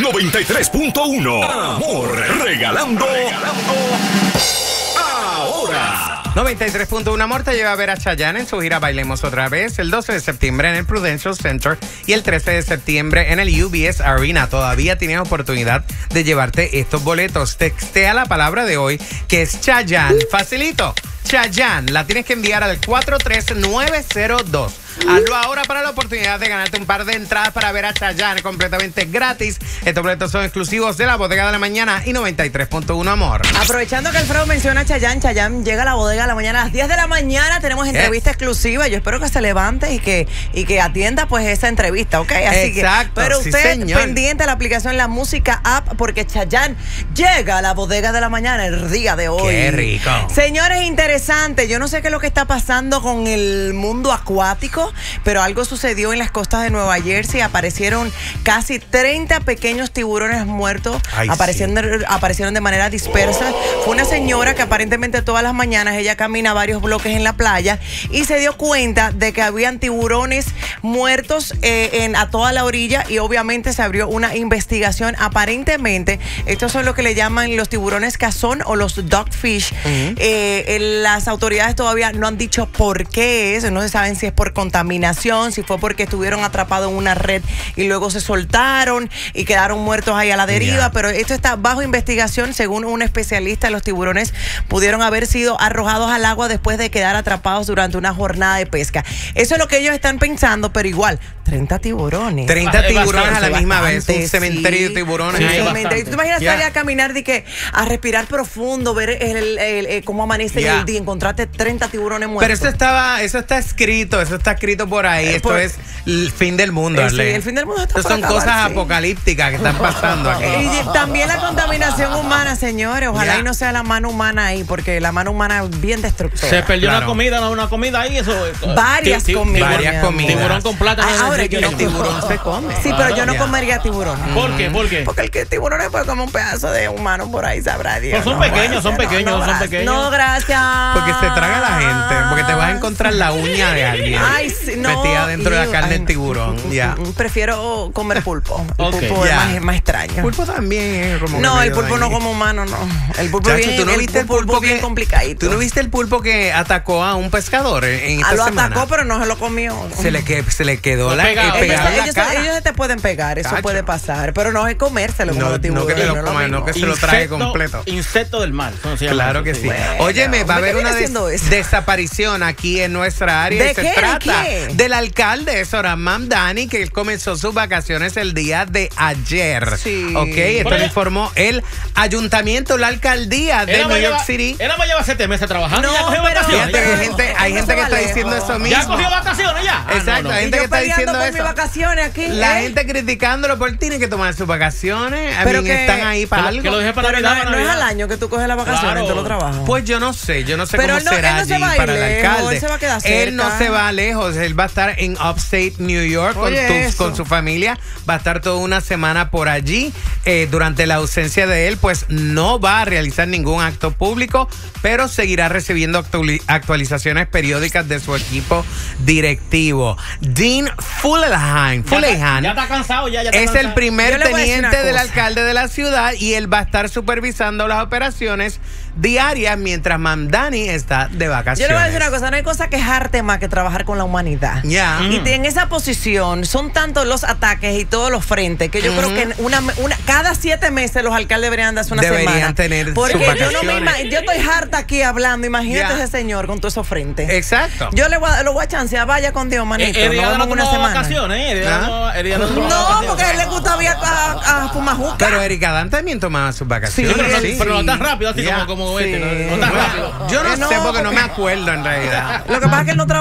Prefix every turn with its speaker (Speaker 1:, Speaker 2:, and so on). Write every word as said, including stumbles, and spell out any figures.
Speaker 1: noventa y tres punto uno. Amor, regalando, regalando ahora.
Speaker 2: noventa y tres punto uno Amor te lleva a ver a Chayanne en su gira Bailemos Otra Vez el doce de septiembre en el Prudential Center y el trece de septiembre en el U B S Arena. Todavía tienes oportunidad de llevarte estos boletos. Textea la palabra de hoy, que es Chayanne. Facilito. Chayanne, la tienes que enviar al cuatro tres nueve cero dos. Hazlo ahora para la oportunidad de ganarte un par de entradas para ver a Chayanne completamente gratis. Estos boletos son exclusivos de la Bodega de la Mañana y noventa y tres punto uno Amor.
Speaker 3: Aprovechando que Alfredo menciona a Chayanne, Chayanne llega a la Bodega de la Mañana a las diez de la mañana. Tenemos entrevista yes. exclusiva. Yo espero que se levante y que, y que atienda pues esa entrevista, ¿ok? Así
Speaker 2: Exacto.
Speaker 3: Que, pero
Speaker 2: sí,
Speaker 3: usted
Speaker 2: señor.
Speaker 3: pendiente de la aplicación La Música App, porque Chayanne llega a la Bodega de la Mañana el día de hoy.
Speaker 2: Qué rico.
Speaker 3: Señores, interesante. Yo no sé qué es lo que está pasando con el mundo acuático, pero algo sucedió en las costas de Nueva Jersey. Aparecieron casi treinta pequeños tiburones muertos.
Speaker 2: Ay,
Speaker 3: aparecieron,
Speaker 2: sí.
Speaker 3: aparecieron de manera dispersa. Fue una señora que aparentemente todas las mañanas ella camina varios bloques en la playa y se dio cuenta de que habían tiburones muertos eh, en, a toda la orilla, y obviamente se abrió una investigación. Aparentemente estos son lo que le llaman los tiburones cazón o los dogfish. Uh-huh. eh, las autoridades todavía no han dicho por qué es, no se saben si es por contaminación, si fue porque estuvieron atrapados en una red y luego se soltaron y quedaron muertos ahí a la deriva, yeah. pero esto está bajo investigación. Según un especialista, los tiburones pudieron haber sido arrojados al agua después de quedar atrapados durante una jornada de pesca. Eso es lo que ellos están pensando, pero igual, treinta tiburones.
Speaker 2: treinta tiburones a la misma
Speaker 3: bastante,
Speaker 2: vez, un cementerio sí. de tiburones.
Speaker 3: Sí, cementerio. ¿Tú te imaginas
Speaker 2: yeah.
Speaker 3: salir a caminar de que a respirar profundo, ver el, el, el, el, cómo amanece yeah. el día, encontrarte treinta tiburones muertos?
Speaker 2: Pero eso estaba, eso está escrito, eso está escrito por ahí. Eh, Esto por, es el fin del mundo,
Speaker 3: eh, sí, el fin del mundo está
Speaker 2: Estas son
Speaker 3: acabar,
Speaker 2: cosas
Speaker 3: sí.
Speaker 2: apocalípticas que están pasando aquí.
Speaker 3: Y también la contaminación humana, señores. Ojalá
Speaker 2: yeah.
Speaker 3: y no sea la mano humana ahí, porque la mano humana es bien destructora.
Speaker 4: Se perdió
Speaker 2: claro.
Speaker 4: una comida, no una comida ahí, eso.
Speaker 3: Varias
Speaker 4: ti, ti,
Speaker 3: comidas.
Speaker 2: Varias comidas.
Speaker 4: Tiburón con plátano.
Speaker 3: Ah, ahora yo
Speaker 2: el tiburón se come.
Speaker 3: Sí, pero yo no
Speaker 2: yeah.
Speaker 3: comería tiburón.
Speaker 4: ¿Por qué? ¿Por qué?
Speaker 3: Porque el que tiburón es pues como un pedazo de humano por ahí, sabrá Dios.
Speaker 4: Pero son
Speaker 3: no,
Speaker 4: pequeños, son
Speaker 3: gracias,
Speaker 4: pequeños,
Speaker 3: no, no,
Speaker 4: son pequeños.
Speaker 3: No, gracias.
Speaker 2: Porque se traga la gente, porque te vas a encontrar la uña de alguien
Speaker 3: ay, sí, no,
Speaker 2: metida dentro de la carne del tiburón.
Speaker 3: No,
Speaker 2: ya.
Speaker 3: Prefiero comer pulpo. El
Speaker 4: okay.
Speaker 3: pulpo
Speaker 2: yeah.
Speaker 3: es más, más extraño.
Speaker 2: El pulpo también es como.
Speaker 3: No, el pulpo no como humano, no. El pulpo
Speaker 2: Chacho,
Speaker 3: bien,
Speaker 2: ¿tú no
Speaker 3: el
Speaker 2: viste
Speaker 3: pulpo,
Speaker 2: el pulpo
Speaker 3: bien
Speaker 2: que,
Speaker 3: complicadito.
Speaker 2: ¿Tú no viste el pulpo que atacó a un pescador en esta
Speaker 3: ah, lo
Speaker 2: semana?
Speaker 3: atacó, pero no se lo comió.
Speaker 2: Se le, que, se le quedó la,
Speaker 4: pegado.
Speaker 2: eh, pegada
Speaker 3: ellos,
Speaker 2: la
Speaker 3: ellos,
Speaker 2: cara.
Speaker 3: ellos se te pueden pegar, eso
Speaker 2: Chacho.
Speaker 3: puede pasar. Pero no es comérselo como
Speaker 2: No,
Speaker 3: los tiburones.
Speaker 2: no que te lo
Speaker 3: no
Speaker 2: coma, no que se lo trague
Speaker 4: Insecto,
Speaker 2: completo.
Speaker 4: Insecto del mar.
Speaker 2: Claro que sí.
Speaker 3: Bueno,
Speaker 2: Óyeme, va a haber una des desaparición aquí en nuestra área.
Speaker 3: ¿De
Speaker 2: y se
Speaker 3: qué?
Speaker 2: trata
Speaker 3: ¿De qué?
Speaker 2: del alcalde Sohran Mamdani, que él comenzó sus vacaciones el día de ayer.
Speaker 3: Sí.
Speaker 2: Ok, esto lo informó el ayuntamiento, la alcaldía de New York City.
Speaker 4: Él va a llevar siete meses trabajando.
Speaker 3: No,
Speaker 4: ya cogió
Speaker 3: pero-
Speaker 4: vacaciones.
Speaker 2: Fíjate que
Speaker 4: ya.
Speaker 2: hay gente, hay gente que está diciendo eso mismo.
Speaker 4: Ya cogió vacaciones ya. Ah,
Speaker 2: Exacto,
Speaker 4: no, no.
Speaker 2: hay gente
Speaker 3: Y
Speaker 2: que
Speaker 3: yo
Speaker 2: está
Speaker 3: peleando
Speaker 2: diciendo
Speaker 3: por
Speaker 2: eso.
Speaker 3: mis vacaciones aquí.
Speaker 2: La
Speaker 3: ¿eh?
Speaker 2: gente criticándolo por tienen que tomar sus vacaciones. A
Speaker 3: Pero
Speaker 2: mí
Speaker 3: que-
Speaker 2: están ahí para
Speaker 4: Que lo-
Speaker 2: algo.
Speaker 4: que lo deje para
Speaker 3: Pero
Speaker 4: Navidad,
Speaker 3: no,
Speaker 4: para
Speaker 3: no es
Speaker 4: Navidad.
Speaker 3: al año que tú coges las vacaciones
Speaker 4: Claro.
Speaker 3: en todos los trabajos.
Speaker 2: Pues yo no sé, yo no sé
Speaker 3: Pero
Speaker 2: cómo
Speaker 3: él no-
Speaker 2: será
Speaker 3: él no se
Speaker 2: allí
Speaker 3: va a ir
Speaker 2: para el
Speaker 3: lejos,
Speaker 2: alcalde.
Speaker 3: él se va a quedar
Speaker 2: Él no
Speaker 3: cerca.
Speaker 2: se va lejos, él va a estar en Upstate New York con,
Speaker 3: Oye,
Speaker 2: tus-
Speaker 3: eso.
Speaker 2: con su familia, va a estar toda una semana por allí. Eh, durante la ausencia de él, pues no va a realizar ningún acto público, pero seguirá recibiendo actuali- actualizaciones periódicas de su equipo directivo. Dean Fullerheim,
Speaker 4: Ya está-
Speaker 2: Fullerheim
Speaker 4: Ya está cansado, ya, ya está
Speaker 2: es
Speaker 4: cansado.
Speaker 2: el primer
Speaker 3: Yo le voy a decir
Speaker 2: teniente
Speaker 3: una
Speaker 2: del
Speaker 3: cosa.
Speaker 2: alcalde de la ciudad y él va a estar supervisando las operaciones diarias mientras Mamdani está de vacaciones.
Speaker 3: Yo le voy a decir una cosa, no hay cosa que quejarte más que trabajar con la humanidad.
Speaker 2: Ya.
Speaker 3: Y te- en esa posición son tantos los ataques y todos los frentes que yo
Speaker 2: Ujú.
Speaker 3: creo que una, una, cada siete meses los alcaldes deberían darse una
Speaker 2: Deberían
Speaker 3: semana.
Speaker 2: tener
Speaker 3: Porque
Speaker 2: sus
Speaker 3: yo, no me
Speaker 2: vacaciones.
Speaker 3: ima- yo estoy harta aquí hablando, imagínate
Speaker 2: Ya.
Speaker 3: ese señor con todos esos frentes.
Speaker 2: Exacto.
Speaker 3: Yo le voy a, lo voy a chancear, vaya con Dios, manito.
Speaker 4: Eh,
Speaker 3: nos
Speaker 4: Eriana
Speaker 3: vemos
Speaker 4: no
Speaker 3: en una
Speaker 4: tomaba
Speaker 3: semana.
Speaker 4: vacaciones, ¿eh? Eriana
Speaker 2: ¿Ah?
Speaker 4: no- Eriana no tomaba
Speaker 3: No,
Speaker 4: vacaciones.
Speaker 3: porque a él le gusta ir a, a, a fumar juca.
Speaker 2: Pero Erika Dan también tomaba sus vacaciones.
Speaker 4: Sí, pero, no,
Speaker 2: sí.
Speaker 4: pero no tan rápido, así
Speaker 2: Ya.
Speaker 4: como, como
Speaker 3: Sí.
Speaker 4: este. No, no tan rápido.
Speaker 2: Yo no,
Speaker 3: Eh, no,
Speaker 2: sé porque no me
Speaker 3: porque-
Speaker 2: acuerdo en realidad.
Speaker 3: Lo que pasa es que él no trabaja